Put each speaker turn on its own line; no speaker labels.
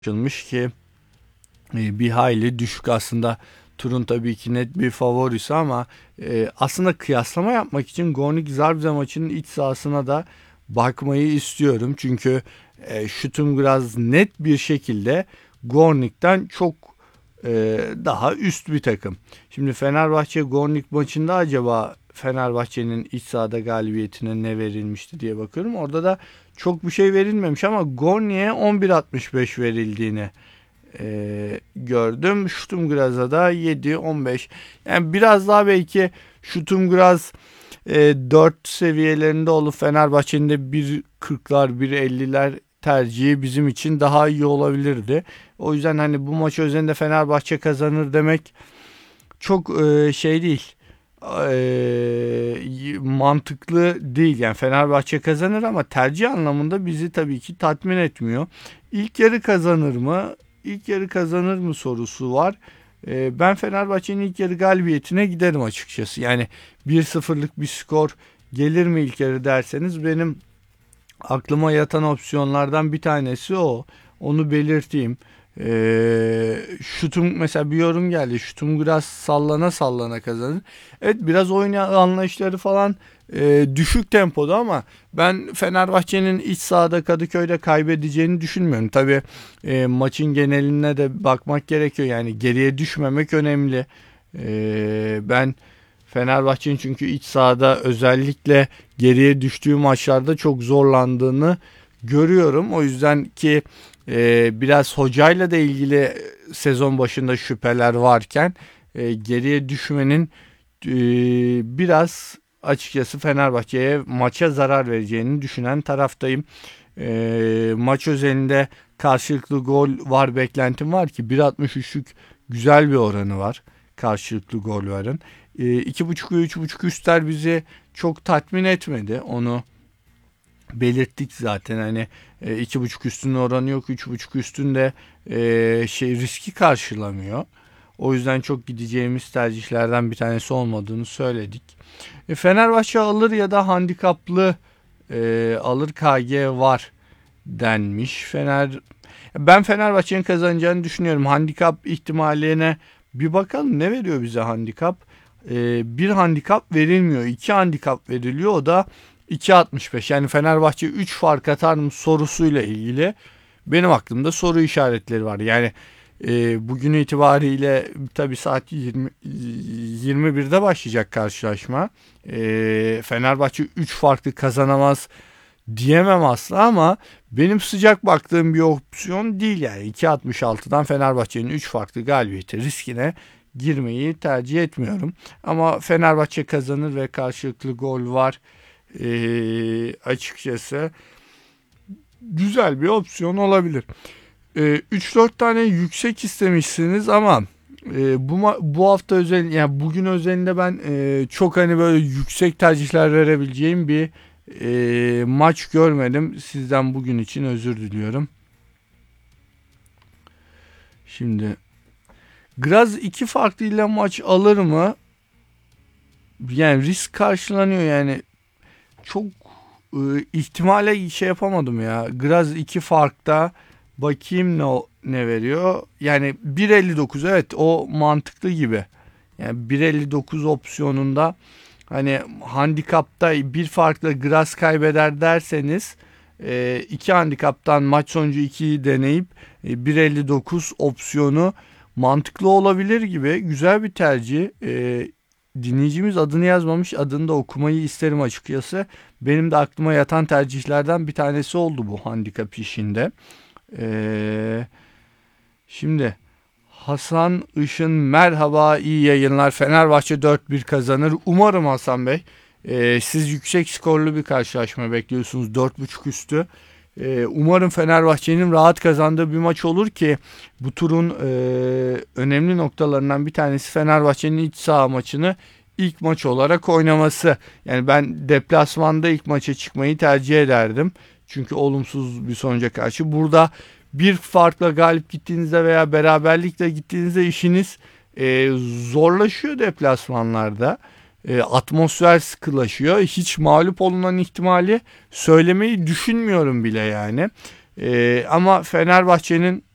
açılmış ki bir hayli düşük aslında. Turun tabii ki net bir favorisi ama aslında kıyaslama yapmak için Gornik Zabrze maçının iç sahasına da bakmayı istiyorum. Çünkü şutum biraz net bir şekilde Gornik'ten çok daha üst bir takım. Şimdi Fenerbahçe Gornik maçında acaba Fenerbahçe'nin iç sahada galibiyetine ne verilmişti diye bakıyorum. Orada da çok bir şey verilmemiş ama Gornik'e 11.65 verildiğini gördüm. Şutumgraz'a da 7-15. Yani biraz daha belki Şutumgraz 4 seviyelerinde olup Fenerbahçe'nin de 1.40'lar 1.50'ler tercihi bizim için daha iyi olabilirdi. O yüzden hani bu maç özelinde Fenerbahçe kazanır demek çok şey değil. Mantıklı değil. Yani Fenerbahçe kazanır ama tercih anlamında bizi tabii ki tatmin etmiyor. İlk yarı kazanır mı? İlk yarı kazanır mı sorusu var. Ben Fenerbahçe'nin ilk yarı galibiyetine giderim açıkçası. Yani 1-0'lık bir skor gelir mi ilk yarı derseniz benim aklıma yatan opsiyonlardan bir tanesi o. Onu belirteyim. Şutum mesela bir yorum geldi. Şutum biraz sallana sallana kazanır. Evet biraz oyun anlayışları falan düşük tempoda ama ben Fenerbahçe'nin iç sahada Kadıköy'de kaybedeceğini düşünmüyorum. Tabii maçın geneline de bakmak gerekiyor. Yani geriye düşmemek önemli. Ben Fenerbahçe'nin çünkü iç sahada özellikle geriye düştüğü maçlarda çok zorlandığını görüyorum. O yüzden ki biraz hocayla da ilgili sezon başında şüpheler varken geriye düşmenin biraz açıkçası Fenerbahçe'ye maça zarar vereceğini düşünen taraftayım. Maç özelinde karşılıklı gol var beklentim var ki 1.63'lük güzel bir oranı var karşılıklı gol varın. 2.5 ve 3.5 üstler bizi çok tatmin etmedi. Onu belirttik zaten hani 2.5 üstünün oranı yok, 3.5 üstünde riski karşılamıyor. O yüzden çok gideceğimiz tercihlerden bir tanesi olmadığını söyledik. Fenerbahçe alır ya da handikaplı alır KG var denmiş. Ben Fenerbahçe'nin kazanacağını düşünüyorum. Handikap ihtimaline bir bakalım ne veriyor bize handikap. Bir handikap verilmiyor. 2 handikap veriliyor. O da 2.65. Yani Fenerbahçe 3 fark atar mı sorusuyla ilgili benim aklımda soru işaretleri var. Yani bugün itibariyle tabii saat 21'de başlayacak karşılaşma. Fenerbahçe 3 farklı kazanamaz diyemem aslında ama benim sıcak baktığım bir opsiyon değil yani. 2.66'dan Fenerbahçe'nin 3 farklı galibiyeti riskine girmeyi tercih etmiyorum. Ama Fenerbahçe kazanır ve karşılıklı gol var. Açıkçası güzel bir opsiyon olabilir. 3-4 tane yüksek istemişsiniz ama bu hafta özel yani bugün özelinde ben çok hani böyle yüksek tercihler verebileceğim bir maç görmedim. Sizden bugün için özür diliyorum. Şimdi Graz 2 farklı ile maç alır mı? Yani risk karşılanıyor yani çok ihtimale şey yapamadım ya. Graz 2 farkta bakayım ne veriyor. Yani 1.59 evet o mantıklı gibi. Yani 1.59 opsiyonunda hani handikapta bir farkla Graz kaybeder derseniz 2 handikaptan maç sonucu 2'yi deneyip 1.59 opsiyonu mantıklı olabilir gibi güzel bir tercih. Dinleyicimiz adını yazmamış, adını da okumayı isterim açıkçası. Benim de aklıma yatan tercihlerden bir tanesi oldu bu handikap işinde. Şimdi Hasan Işın merhaba, iyi yayınlar. Fenerbahçe 4-1 kazanır. Umarım Hasan Bey. Siz yüksek skorlu bir karşılaşma bekliyorsunuz. 4.5 üstü. Umarım Fenerbahçe'nin rahat kazandığı bir maç olur ki bu turun önemli noktalarından bir tanesi Fenerbahçe'nin iç saha maçını ilk maç olarak oynaması. Yani ben deplasmanda ilk maça çıkmayı tercih ederdim. Çünkü olumsuz bir sonuca karşı. Burada bir farkla galip gittiğinizde veya beraberlikle gittiğinizde işiniz zorlaşıyor deplasmanlarda. Atmosfer sıkılaşıyor. Hiç mağlup olunan ihtimali söylemeyi düşünmüyorum bile yani. Ama Fenerbahçe'nin